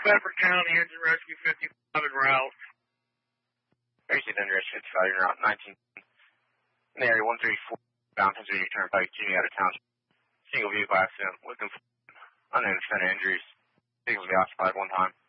Bedford County, Engine Rescue 55 en route. Rescue Engine Rescue 55 en route, 19. In the area 134, bound Pennsylvania Turnpike, Jimmy out of town. Single vehicle accident, looking for unknown defendant injuries. Vehicles be occupied one time.